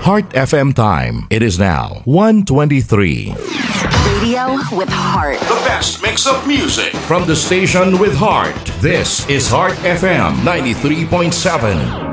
Heart FM time. It is now 1:23. Radio with heart. The best mix of music. From the station with heart, this is Heart FM 93.7.